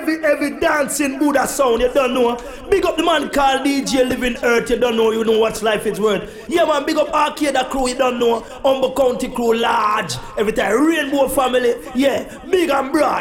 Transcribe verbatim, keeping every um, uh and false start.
heavy, heavy dancing Buddha sound, you don't know. Big up the man called D J Living Earth, you don't know, you know what life is worth. Yeah man, big up Arcade crew, you don't know. Humble County crew, large. Every time, Rainbow family, yeah, big and broad.